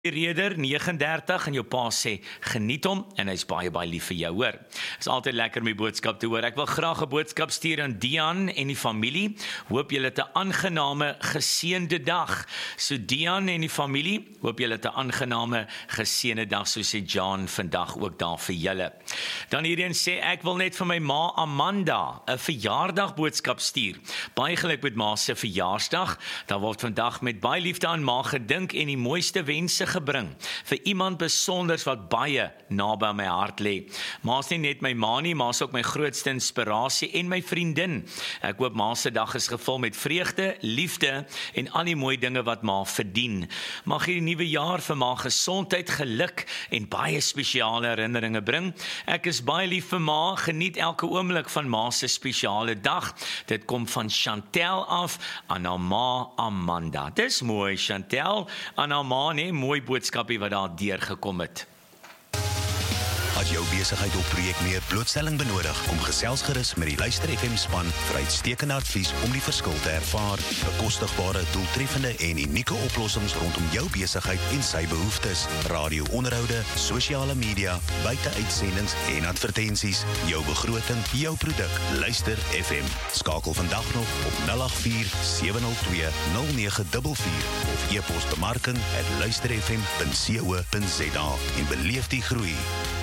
Reder 39 en jou pa sê, geniet hom en hy's baie lief vir jou, hoor. Is altyd lekker om die boodskap te hoor. Ek wil graag 'n boodskap stuur aan Dian en die familie. Hoop julle het 'n aangename, geseënde dag. So Dian en die familie, hoop julle het 'n aangename, geseënde dag, so sê John vandag ook daar vir julle. Dan hierheen sê, ek wil net vir my ma Amanda 'n verjaardag boodskap stuur. Baie geluk met ma se verjaarsdag. Daar word vandag met baie liefde aan ma gedink en die mooiste wense gebring vir iemand besonders wat baie naby aan my hart lê. Ma's nie net my ma nie, ma's ook my grootste inspirasie en my vriendin. Ek hoop ma se dag is gevul met vreugde, liefde en al die mooi dinge wat ma verdien. Mag hierdie nuwe jaar vir ma gesondheid, geluk en baie spesiale herinneringe bring. Ek is baie lief vir ma, geniet elke oomblik van ma se spesiale dag. Dit kom van Chantel af aan haar ma Amanda. Dis mooi, Chantel, aan haar ma, nee, mooi boodskapie wat daar deurgekom het. As jou besigheid of projek meer blootstelling benodig, kom gesels gerus met die Luister FM span vir uitstekende advies om die verskil te ervaar. Bekostigbare, doeltreffende en unieke oplossings rondom jou besigheid en sy behoeftes. Radio-onderhoude, sosiale media, buite-uitsendings en advertensies. Jou begroting, jou produk. Luister FM. Skakel vandag nog op 084-702-0944 of e-pos bemarking@luisterfm.co.za en beleef die groei.